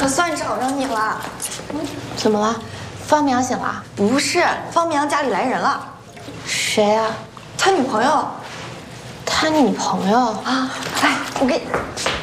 可算找着你了。 怎么了？方明阳醒了？ 不是，方明阳家里来人了。 谁呀？ 他女朋友。 他女朋友啊？哎，我给。